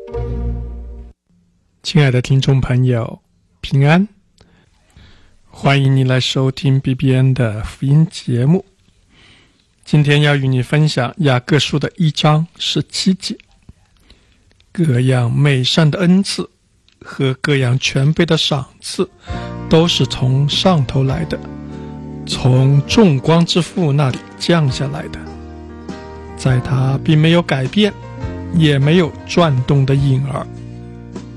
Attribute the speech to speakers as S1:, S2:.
S1: 亲爱的听众朋友，平安，欢迎你来收听 BBN 的福音节目。今天要与你分享雅各书的1章17节，各样美善的恩赐和各样全备的赏赐都是从上头来的，从众光之父那里降下来的，在他并没有改变，也没有转动的影儿。